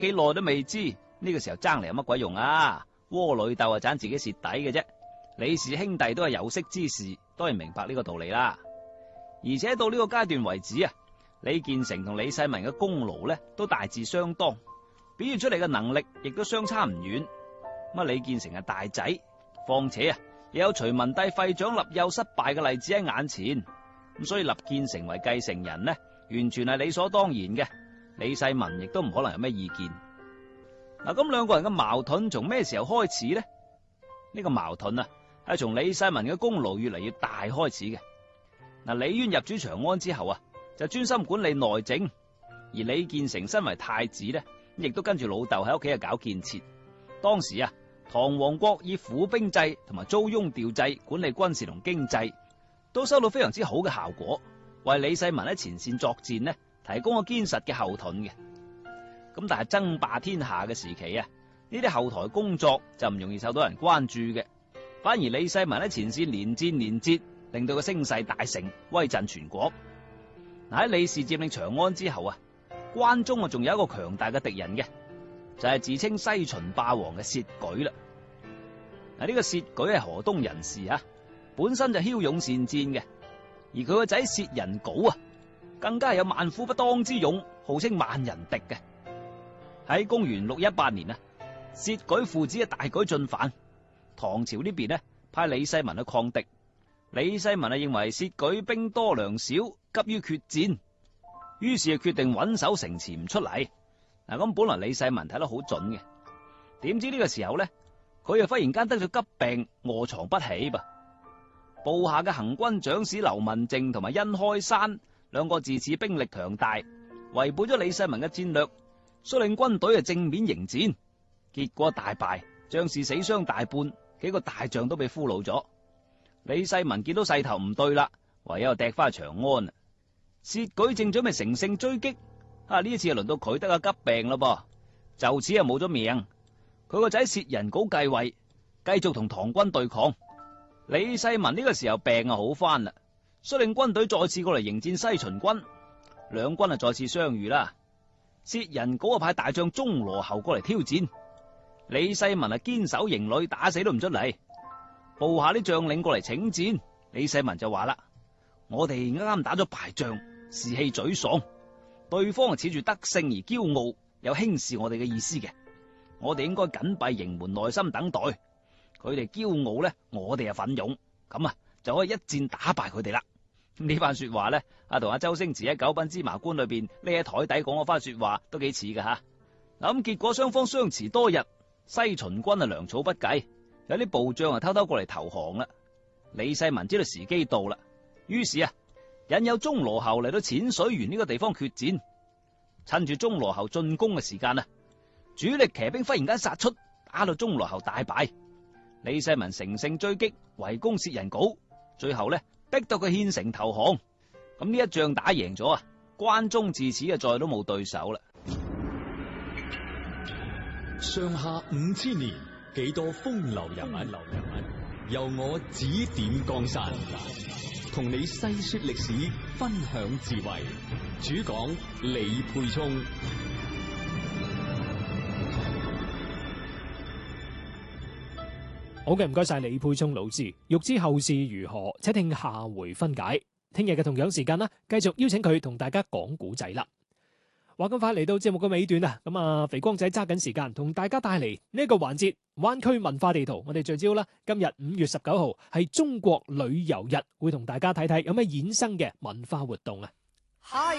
幾耐都未知，呢個時候爭嚟有乜鬼用啊？窩裏鬥啊，盞自己蝕底嘅啫。李氏兄弟都係有識之士，當然明白呢個道理啦。而且到呢個階段為止啊，李建成同李世民嘅功勞咧都大致相當，表現出嚟嘅能力亦都相差唔遠。乜李建成係大仔，況且啊，又有隋文帝廢長立幼失敗嘅例子喺眼前，咁所以立建成為繼承人呢，完全係理所當然嘅。李世民亦都唔可能有咩意見。嗱，咁兩個人嘅矛盾從咩時候開始呢？呢個矛盾啊，係從李世民嘅功勞越嚟越大開始嘅。嗱，李淵入主長安之後啊，就專心管理內政，而李建成身為太子呢，亦都跟住老豆喺屋企搞建設。當時啊，唐王國以府兵制同埋租庸調制管理軍事同經濟，都收到非常之好嘅效果，為李世民喺前線作戰呢提供個堅實嘅後盾嘅。咁但係爭霸天下嘅時期啊，呢啲後台工作就唔容易受到人關注嘅，反而李世民喺前線連戰連捷，令到個聲勢大盛，威震全國。嗱，喺李氏佔領長安之後啊，關中啊仲有一個強大嘅敵人嘅，就係自稱西秦霸王嘅薛舉啦。嗱，呢個薛舉係河東人士啊，本身就驍勇善戰嘅，而佢個仔薛仁稿啊，更加係有萬夫不當之勇，號稱萬人敵嘅。喺公元618年啊，薛舉父子嘅大舉進犯，唐朝呢邊呢派李世民去抗敵。李世民啊認為薛舉兵多糧少，急於決戰，於是決定穩守城池唔出嚟。嗱，咁本來李世民睇得好準嘅，點知呢個時候呢，佢又忽然間得咗急病，臥床不起噃。部下嘅行軍長史劉文靜同埋殷開山兩個自恃兵力強大，違背咗李世民嘅戰略，率領軍隊啊正面迎戰，結果大敗，將士死傷大半，幾個大將都被俘虜咗。李世民見到勢頭唔對啦，唯有趯翻去長安。薛舉正準備乘勝追擊，呢一次就輪到佢得個急病啦噃，就此啊冇咗命。佢個仔薛仁稿繼位，繼續同唐軍對抗。李世民呢個時候病啊好翻啦，率領軍隊再次過嚟迎戰西秦軍，兩軍啊再次相遇啦。薛仁稿啊派大將鐘羅侯過嚟挑戰，李世民啊堅守營壘，打死都唔出嚟。部下啲將領過嚟請戰，李世民就話啦：我哋啱啱打咗敗仗，士氣沮喪，對方啊恃住得勝而驕傲，有輕視我哋嘅意思嘅。我哋應該緊閉營門，耐心等待。佢哋驕傲咧，我哋啊奮勇，咁啊就可以一戰打敗佢哋啦。呢番說話咧，同阿周星馳喺《九品芝麻官》裏邊匿喺台底講嗰番說話都幾似噶吓。嗱，咁結果雙方相持多日，西秦軍啊糧草不繼，有啲部將啊偷偷過嚟投降啦。李世民知道時機到啦，於是啊引誘鐘羅侯嚟到淺水園呢個地方決戰。趁住鐘羅侯進攻嘅時間啊，主力騎兵忽然間殺出，打到鐘羅侯大敗。李世民乘勝追擊，圍攻薛仁稿，最後咧逼到佢獻城投降。咁呢一仗打贏咗啊，關中自此啊再都冇對手啦。 上下5000年，幾多風流人物，由我指點江山，同你細說歷史，分享智慧。主講李沛聰。 好嘅，唔該晒李沛聰老師。欲知後事如何，且聽下回分解。聽日嘅同樣時間啦，繼續邀請佢同大家講古仔啦。話咁快嚟到節目嘅尾段啊，咁啊，肥光仔揸緊時間同大家帶嚟呢一個環節——灣區文化地圖。我哋聚焦啦，今日5月19號係中國旅遊日，會同大家睇睇有咩衍生嘅文化活動啊。